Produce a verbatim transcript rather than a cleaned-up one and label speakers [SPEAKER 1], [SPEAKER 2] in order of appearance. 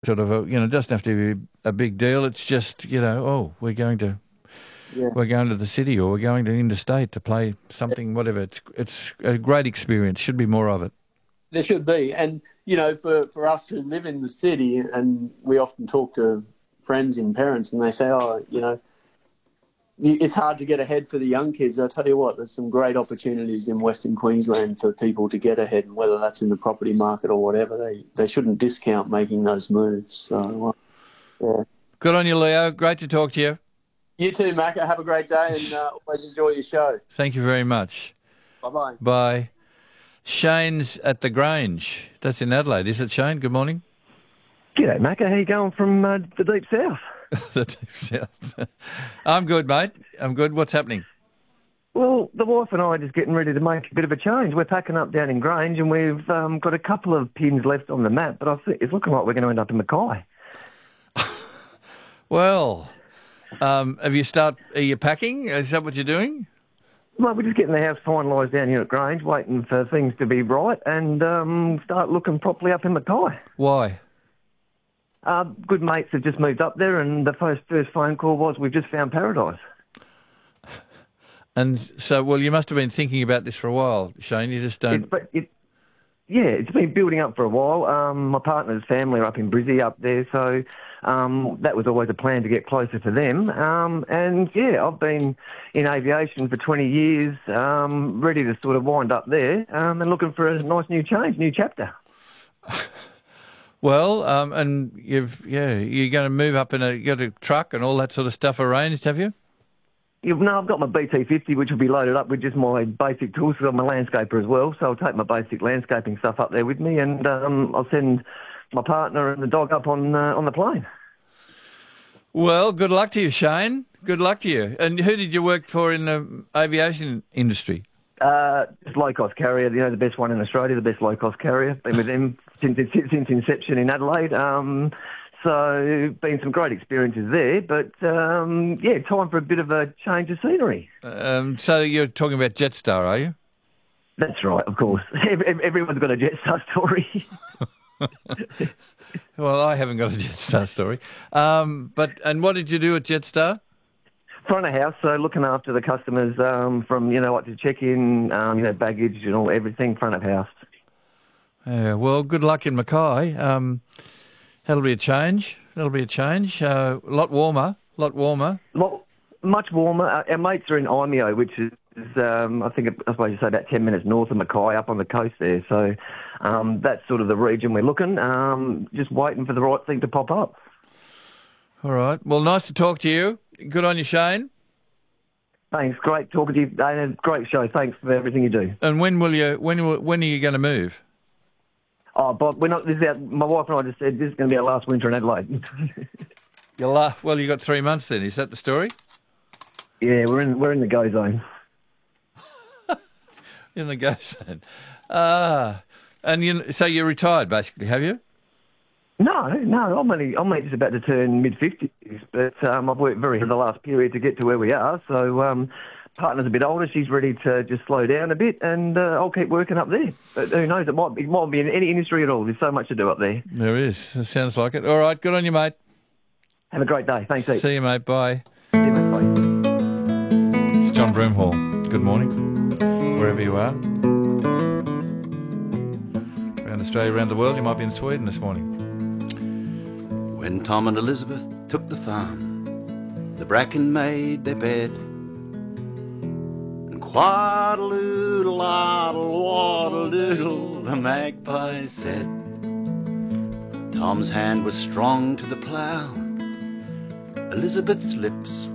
[SPEAKER 1] sort of a, you know, it doesn't have to be a big deal. It's just, you know, oh, we're going to
[SPEAKER 2] Yeah.
[SPEAKER 1] we're going to the city or we're going to interstate to play something, whatever. It's it's a great experience. Should be more of it.
[SPEAKER 2] There should be. And, you know, for, for us who live in the city, and we often talk to friends and parents, and they say, oh, you know, it's hard to get ahead for the young kids. I'll tell you what, there's some great opportunities in Western Queensland for people to get ahead, and whether that's in the property market or whatever, they, they shouldn't discount making those moves. So, uh, yeah.
[SPEAKER 1] Good on you, Leo. Great to talk to you.
[SPEAKER 2] You too, Macca. Have a great day, and uh, always enjoy your show.
[SPEAKER 1] Thank you very much.
[SPEAKER 2] Bye-bye.
[SPEAKER 1] Bye. Shane's at the Grange. That's in Adelaide. Is it, Shane? Good morning.
[SPEAKER 3] G'day, Macca. How you going from uh, the deep south?
[SPEAKER 1] The deep south. I'm good, mate. I'm good. What's happening?
[SPEAKER 3] Well, the wife and I are just getting ready to make a bit of a change. We're packing up down in Grange, and we've um, got a couple of pins left on the map, but I think it's looking like we're going to end up in Mackay.
[SPEAKER 1] Well, um, have you start? Are you packing? Is that what you're doing?
[SPEAKER 3] Well, we're just getting the house finalised down here at Grange, waiting for things to be right, and um, start looking properly up in Mackay.
[SPEAKER 1] Why?
[SPEAKER 3] Uh, good mates have just moved up there, and the first first phone call was, we've just found paradise.
[SPEAKER 1] And so, well, you must have been thinking about this for a while, Shane. You just don't...
[SPEAKER 3] It, but it, yeah, it's been building up for a while. Um, my partner's family are up in Brizzy up there, so um, that was always a plan to get closer to them. Um, and, yeah, I've been in aviation for twenty years, um, ready to sort of wind up there um, and looking for a nice new change, new chapter.
[SPEAKER 1] Well, um, and you've, yeah, you're going to move up in a, you got a truck and all that sort of stuff arranged, have you?
[SPEAKER 3] Yeah, no, I've got my B T fifty, which will be loaded up with just my basic tools, because I'm a landscaper as well, so I'll take my basic landscaping stuff up there with me, and um, I'll send my partner and the dog up on uh, on the plane.
[SPEAKER 1] Well, good luck to you, Shane. Good luck to you. And who did you work for in the aviation industry?
[SPEAKER 3] Uh, just low-cost carrier, you know, the best one in Australia, the best low-cost carrier. Been with them since, since inception in Adelaide. Um, so, been some great experiences there. But, um, yeah, time for a bit of a change of scenery.
[SPEAKER 1] Um, so you're talking about Jetstar, are you?
[SPEAKER 3] That's right, of course. Everyone's got a Jetstar story.
[SPEAKER 1] Well, I haven't got a Jetstar story. Um, but and what did you do at Jetstar?
[SPEAKER 3] Front of house, so looking after the customers um, from, you know, what to check in, um, you know, baggage and all, everything front of house.
[SPEAKER 1] Yeah, well, good luck in Mackay. Um, that'll be a change. That'll be a change. Uh, a lot warmer, a lot warmer.
[SPEAKER 3] Lot, much warmer. Uh, our mates are in Imeo, which is, um, I think, I suppose you say about ten minutes north of Mackay, up on the coast there. So um, that's sort of the region we're looking, um, just waiting for the right thing to pop up.
[SPEAKER 1] All right. Well, nice to talk to you. Good on you, Shane.
[SPEAKER 3] Thanks. Great talking to you, Dana. Great show. Thanks for everything you do.
[SPEAKER 1] And when will you? When will- when are you going to move?
[SPEAKER 3] Oh, Bob, we're not. This is our, my wife and I just said this is going to be our last winter in Adelaide.
[SPEAKER 1] You'll laugh. Well, you got three months then. Is that the story?
[SPEAKER 3] Yeah, we're in we're in the go zone.
[SPEAKER 1] In the go zone. Ah, and you. So you're retired, basically, have you?
[SPEAKER 3] No, no. I'm only I'm only just about to turn mid fifties, but um, I've worked very hard the last period to get to where we are. So um, partner's a bit older. She's ready to just slow down a bit, and uh, I'll keep working up there. But who knows? It might, it might be in any industry at all. There's so much to do up there.
[SPEAKER 1] There is. It sounds like it. All right. Good on you, mate.
[SPEAKER 3] Have a great day. Thanks, Eve.
[SPEAKER 1] See you, mate. Bye.
[SPEAKER 3] See you, mate. Bye.
[SPEAKER 1] It's John Broomhall. Good morning, wherever you are. Around Australia, around the world. You might be in Sweden this morning.
[SPEAKER 4] When Tom and Elizabeth took the farm, the bracken made their bed, and quaddle-oodle, oddle, waddle-doodle, the magpie said. Tom's hand was strong to the plough, Elizabeth's lips